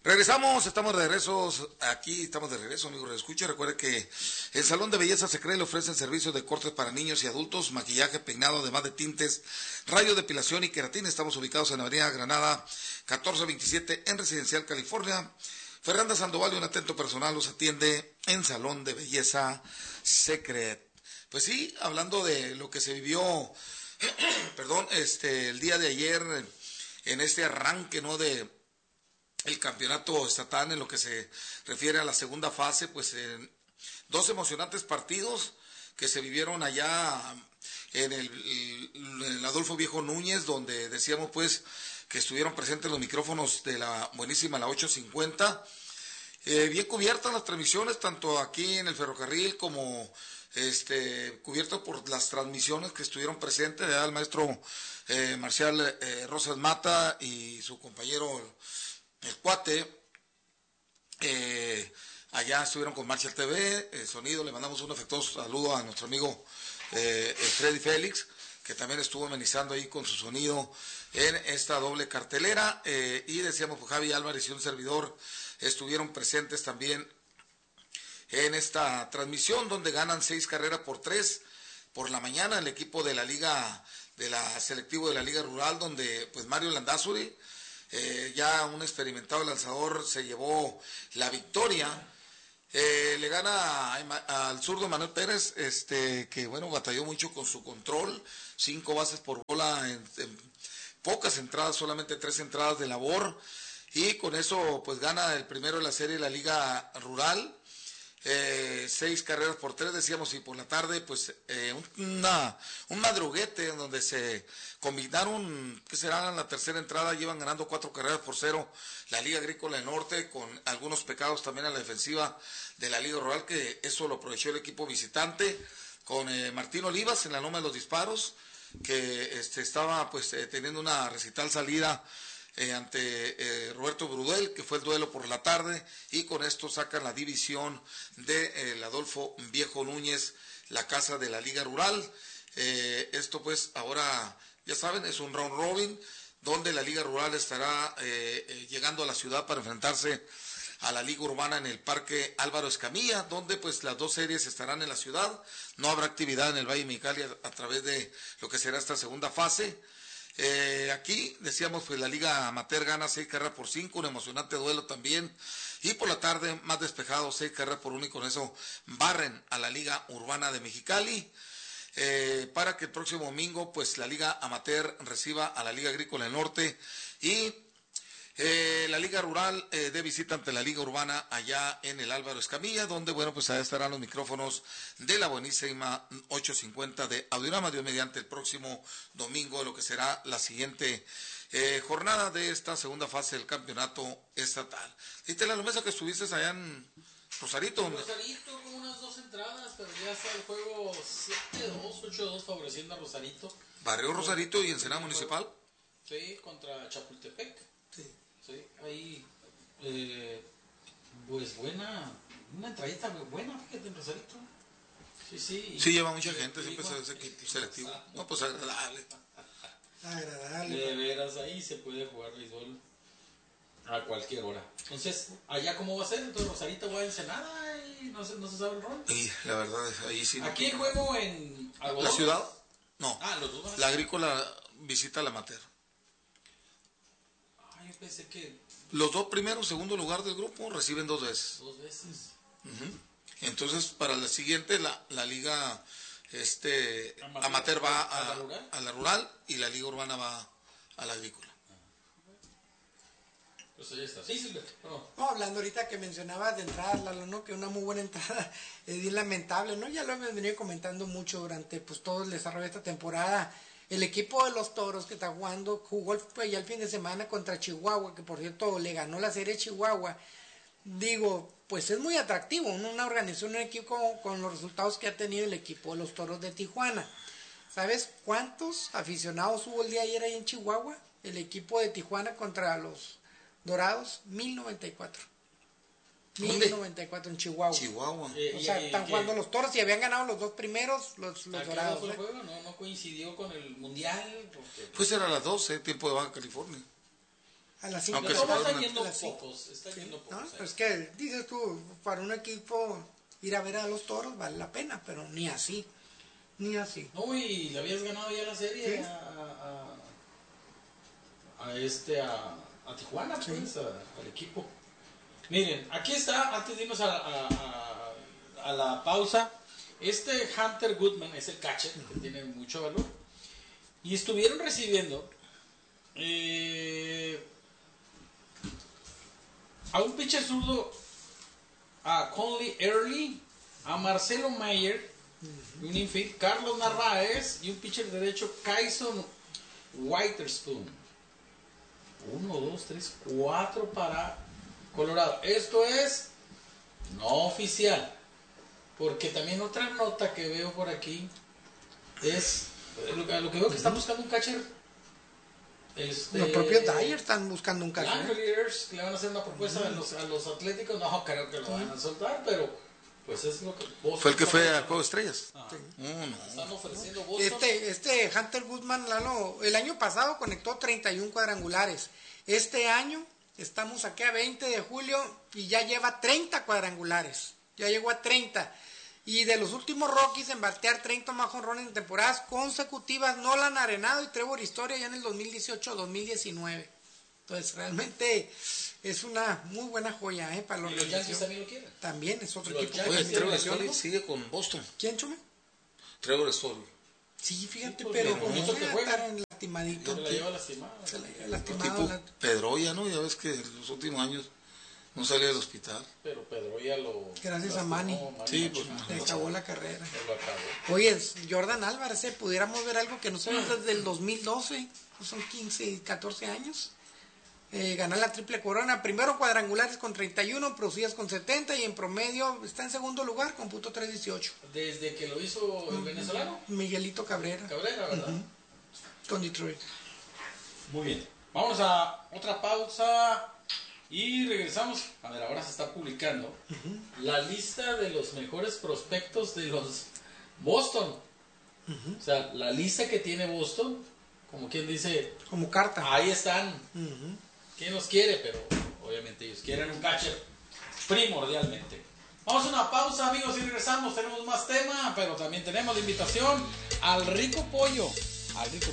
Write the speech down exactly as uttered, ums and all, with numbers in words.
Regresamos, estamos de regreso, aquí estamos de regreso, amigos de escucha. Recuerde que el Salón de Belleza Secret le ofrecen servicios de cortes para niños y adultos, maquillaje, peinado, además de tintes, rayos, depilación y queratina. Estamos ubicados en Avenida Granada catorce veintisiete en Residencial, California. Fernanda Sandoval, y un atento personal los atiende en Salón de Belleza Secret. Pues sí, hablando de lo que se vivió, perdón, este, el día de ayer, en este arranque, ¿no?, de el campeonato estatal en lo que se refiere a la segunda fase, pues en dos emocionantes partidos que se vivieron allá en el, el Adolfo Viejo Núñez, donde decíamos pues que estuvieron presentes los micrófonos de la buenísima, la ocho cincuenta, eh, bien cubiertas las transmisiones, tanto aquí en el ferrocarril como este cubiertas por las transmisiones que estuvieron presentes, ¿verdad? El maestro eh, Marcial eh, Rosas Mata y su compañero el Cuate, eh, allá estuvieron con Marshall T V, eh, sonido, le mandamos un afectuoso saludo a nuestro amigo eh, Freddy Félix, que también estuvo amenizando ahí con su sonido en esta doble cartelera, eh, y decíamos, pues Javi Álvarez y un servidor estuvieron presentes también en esta transmisión, donde ganan seis carreras por tres por la mañana el equipo de la Liga, de la selectivo de la Liga Rural, donde pues Mario Landazuri, Eh, ya un experimentado lanzador, se llevó la victoria. Eh, le gana a, al zurdo Manuel Pérez, este, que bueno, batalló mucho con su control, cinco bases por bola en, en pocas entradas, solamente tres entradas de labor, y con eso pues gana el primero de la serie de la Liga Rural. Eh, seis carreras por tres, decíamos, y por la tarde pues eh, una, un madruguete en donde se combinaron, que será la tercera entrada, llevan ganando cuatro carreras por cero la Liga Agrícola del Norte, con algunos pecados también a la defensiva de la Liga Rural, que eso lo aprovechó el equipo visitante, con eh, Martín Olivas en la loma de los disparos, que este, estaba pues eh, teniendo una recital salida Eh, ante eh, Roberto Brudel, que fue el duelo por la tarde, y con esto sacan la división de eh, Adolfo Viejo Núñez, la casa de la Liga Rural. Eh, esto pues ahora, ya saben, es un round robin, donde la Liga Rural estará eh, eh, llegando a la ciudad para enfrentarse a la Liga Urbana en el Parque Álvaro Escamilla, donde pues las dos series estarán en la ciudad. No habrá actividad en el Valle Mexicali a, a través de lo que será esta segunda fase. Eh, aquí decíamos pues la Liga Amateur gana seis carreras por cinco, un emocionante duelo también, y por la tarde más despejado, seis carreras por uno, y con eso barren a la Liga Urbana de Mexicali, eh, para que el próximo domingo pues la Liga Amateur reciba a la Liga Agrícola del Norte, y Eh, la Liga Rural eh, de visita ante la Liga Urbana allá en el Álvaro Escamilla, donde, bueno, pues allá estarán los micrófonos de la buenísima ocho cincuenta de Audiorama, Dios mediante, el próximo domingo, lo que será la siguiente eh, jornada de esta segunda fase del campeonato estatal. ¿Viste la mesa que estuviste allá en Rosarito? En Rosarito con unas dos entradas, pero ya está el juego siete dos, ocho dos favoreciendo a Rosarito. Barrio Rosarito y Ensenada Municipal. Sí, contra Chapultepec. Sí. Sí, ahí, eh, pues buena, una entradita buena, fíjate, en Rosarito. Sí, sí. Sí, lleva mucha gente, siempre es equipo selectivo. No, pues agradable. Agradable. De veras, ahí se puede jugar béisbol a cualquier hora. Entonces, ¿allá cómo va a ser? Entonces, Rosarito va a Ensenada y no se, no se sabe el rol. Y la verdad, ahí sí. No. ¿Aquí juego en Algodón? ¿La ciudad? No. Ah, los dos. La Agrícola visita la Amateur. Yo pensé que los dos primeros, segundo lugar del grupo, reciben dos veces. Dos veces. Uh-huh. Entonces, para la siguiente, la, la liga este amateur, amateur va a, a, la rural? a la rural y la liga urbana va a la agrícola. Pues ahí está. Sí, sí, no. No, hablando ahorita que mencionabas de entradas, Lalo, ¿no? Que una muy buena entrada es bien lamentable, ¿no? Ya lo hemos venido comentando mucho durante pues todo el desarrollo de esta temporada. El equipo de los Toros que está jugando, jugó pues, ya el fin de semana contra Chihuahua, que por cierto le ganó la serie Chihuahua. Digo, pues es muy atractivo, ¿no? Una organización, un equipo con, con los resultados que ha tenido el equipo de los Toros de Tijuana. ¿Sabes cuántos aficionados hubo el día de ayer ahí en Chihuahua? El equipo de Tijuana contra los Dorados, mil noventa y cuatro. mil noventa y cuatro en Chihuahua. Chihuahua. O sea, están jugando los Toros y habían ganado los dos primeros, los, los Dorados. ¿El juego no, no coincidió con el Mundial? Porque... Pues era a las doce, tiempo de Baja California. A las cinco Aunque de se la ¿Cómo tarde. está yendo A las cinco. pocos? Está Sí, yendo ¿no? pocos. Pero es que dices tú, para un equipo ir a ver a los toros vale la pena, pero ni así, ni así. No, y le habías ganado ya la serie Sí. a, a, a este, a, a Tijuana, pues, a- al equipo. Miren, aquí está, antes de irnos a, a, a, a la pausa, este Hunter Goodman es el catcher, que tiene mucho valor, y estuvieron recibiendo eh, a un pitcher zurdo, a Conley Early, a Marcelo Mayer, un infield, Carlos Narváez y un pitcher derecho, Kyson Witherspoon. Uno, dos, tres, cuatro para Colorado. Esto es no oficial, porque también otra nota que veo por aquí es lo que, lo que veo que están buscando un catcher. Este, Los propios Dyers están buscando un catcher. Langoliers, que le van a hacer una propuesta a, los, a los Atléticos. No creo que lo van a soltar, pero pues es lo que Boston Fue el que está fue ofreciendo. al Juego de Estrellas. Ah, Sí. Oh, no. Están ofreciendo Boston. Este, este Hunter Goodman, Lalo, el año pasado conectó treinta y uno cuadrangulares. Este año estamos aquí a veinte de julio y ya lleva treinta cuadrangulares. Ya llegó a treinta. Y de los últimos Rockies en batear treinta más jonrones en temporadas consecutivas, Nolan Arenado y Trevor Story ya en el dos mil dieciocho dos mil diecinueve. Entonces realmente es una muy buena joya, ¿eh? Para los Y los Yankees también lo quieren. También es otro Los equipo. Yankees Oye, sí, Trevor sí, Story ¿no? sigue con Boston. ¿Quién, Chome? Trevor Story. Sí, fíjate, Sí, pues, pero de como momento que ya juega. estar lastimadito. Se la lleva lastimada. Se la lleva Un lastimado. tipo la- Pedroya, ¿no? Ya ves que en los últimos años no salía del hospital. Pero Pedro ya lo. Gracias a lastimó, Manny. Sí, pues, Machín. Le acabó la carrera. Se lo acabó. Oye, Jordan Álvarez, ¿eh? Pudiéramos ver algo que no se ve desde el dos mil doce, pues son quince, catorce años. Eh, ganar la triple corona, primero cuadrangulares con treinta y uno, producidas con setenta y en promedio está en segundo lugar con punto tres dieciocho. Desde que lo hizo el venezolano, Miguelito Cabrera, Cabrera, ¿verdad? con Detroit. Muy bien. Vamos a otra pausa y regresamos. A ver, ahora se está publicando la lista de los mejores prospectos de los Boston. O sea, la lista que tiene Boston, como quien dice, Como carta. ahí están. Ujú. ¿Quién los quiere? Pero obviamente ellos quieren un catcher primordialmente. Vamos a una pausa, amigos, y regresamos. Tenemos más tema, pero también tenemos la invitación al Rico Pollo. Al Rico